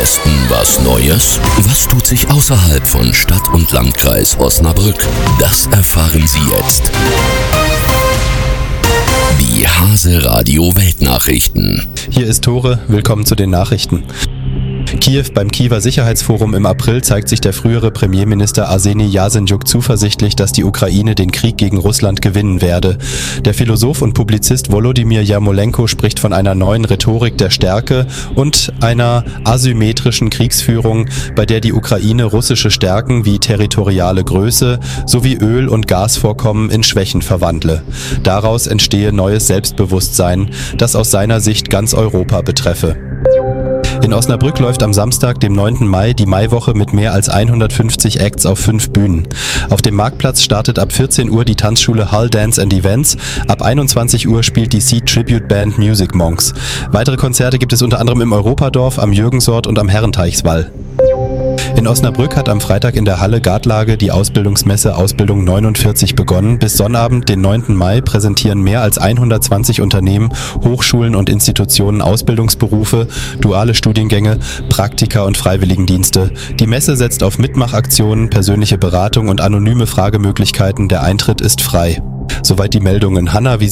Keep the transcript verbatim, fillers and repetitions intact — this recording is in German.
Westen was Neues? Was tut sich außerhalb von Stadt und Landkreis Osnabrück? Das erfahren Sie jetzt. Die Hase Radio Weltnachrichten. Hier ist Tore, willkommen zu den Nachrichten. Kiew beim Kiewer Sicherheitsforum im April zeigt sich der frühere Premierminister Arseni Jasenjuk zuversichtlich, dass die Ukraine den Krieg gegen Russland gewinnen werde. Der Philosoph und Publizist Volodymyr Jarmolenko spricht von einer neuen Rhetorik der Stärke und einer asymmetrischen Kriegsführung, bei der die Ukraine russische Stärken wie territoriale Größe sowie Öl- und Gasvorkommen in Schwächen verwandle. Daraus entstehe neues Selbstbewusstsein, das aus seiner Sicht ganz Europa betreffe. In Osnabrück läuft am Samstag, dem neunten Mai, die Maiwoche mit mehr als hundertfünfzig Acts auf fünf Bühnen. Auf dem Marktplatz startet ab vierzehn Uhr die Tanzschule Hull Dance and Events. Ab einundzwanzig Uhr spielt die Seed Tribute Band Music Monks. Weitere Konzerte gibt es unter anderem im Europadorf, am Jürgensort und am Herrenteichswall. In Osnabrück hat am Freitag in der Halle Gartlage die Ausbildungsmesse Ausbildung neunundvierzig begonnen. Bis Sonnabend, den neunten Mai, präsentieren mehr als hundertzwanzig Unternehmen, Hochschulen und Institutionen Ausbildungsberufe, duale Studiengänge, Praktika und Freiwilligendienste. Die Messe setzt auf Mitmachaktionen, persönliche Beratung und anonyme Fragemöglichkeiten. Der Eintritt ist frei. Soweit die Meldungen. Hanna, wie